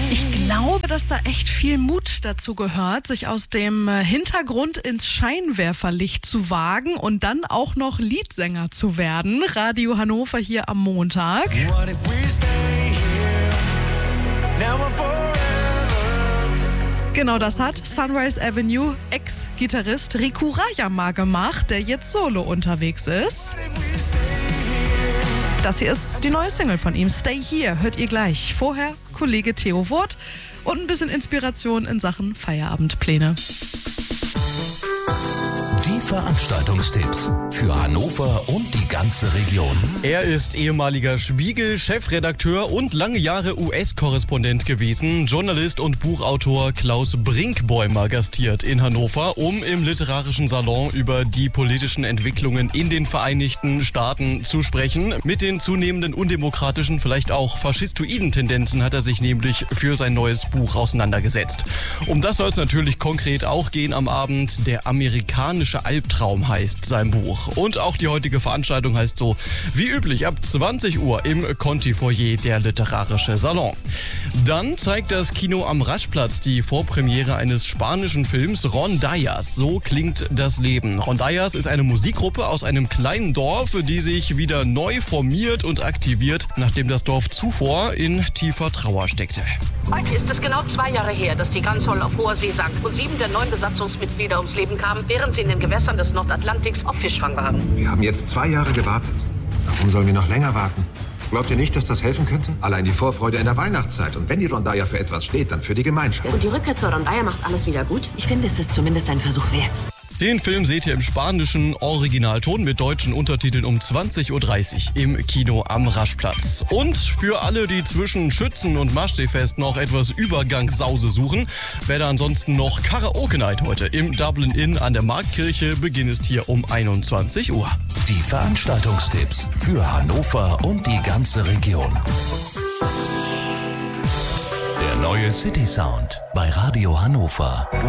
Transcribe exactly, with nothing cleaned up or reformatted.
Ich glaube, dass da echt viel Mut dazu gehört, sich aus dem Hintergrund ins Scheinwerferlicht zu wagen und dann auch noch Leadsänger zu werden. Radio Hannover hier am Montag. Genau das hat Sunrise Avenue Ex-Gitarrist Riku Rayama gemacht, der jetzt solo unterwegs ist. Das hier ist die neue Single von ihm, Stay Here, hört ihr gleich. Vorher Kollege Theo Wurth und ein bisschen Inspiration in Sachen Feierabendpläne. Die Veranstaltungstipps für Hannover und die ganze Region. Er ist ehemaliger Spiegel-Chefredakteur und lange Jahre U S-Korrespondent gewesen. Journalist und Buchautor Klaus Brinkbäumer gastiert in Hannover, um im literarischen Salon über die politischen Entwicklungen in den Vereinigten Staaten zu sprechen. Mit den zunehmenden undemokratischen, vielleicht auch faschistoiden Tendenzen hat er sich nämlich für sein neues Buch auseinandergesetzt. Um das soll es natürlich konkret auch gehen am Abend. Der amerikanische Albtraum heißt sein Buch. Und auch die heutige Veranstaltung heißt so wie üblich ab zwanzig Uhr im Conti-Foyer der literarische Salon. Dann zeigt das Kino am Raschplatz die Vorpremiere eines spanischen Films Rondallas. So klingt das Leben. Rondallas ist eine Musikgruppe aus einem kleinen Dorf, die sich wieder neu formiert und aktiviert, nachdem das Dorf zuvor in tiefer Trauer steckte. Heute ist es genau zwei Jahre her, dass die Ganzol auf hoher See sank und sieben der neun Besatzungsmitglieder ums Leben kamen, während sie in den Gewässern des Nordatlantiks auf Fischfang waren. Wir haben jetzt zwei Jahre gewartet. Warum sollen wir noch länger warten? Glaubt ihr nicht, dass das helfen könnte? Allein die Vorfreude in der Weihnachtszeit. Und wenn die Rondalla für etwas steht, dann für die Gemeinschaft. Und die Rückkehr zur Rondalla macht alles wieder gut? Ich finde, es ist zumindest ein Versuch wert. Den Film seht ihr im spanischen Originalton mit deutschen Untertiteln um zwanzig Uhr dreißig im Kino am Raschplatz. Und für alle, die zwischen Schützen und Maschseefest noch etwas Übergangssause suchen, wer da ansonsten noch Karaoke Night heute im Dublin Inn an der Marktkirche, Beginn ist hier um einundzwanzig Uhr. Die Veranstaltungstipps für Hannover und die ganze Region. Der neue City Sound bei Radio Hannover.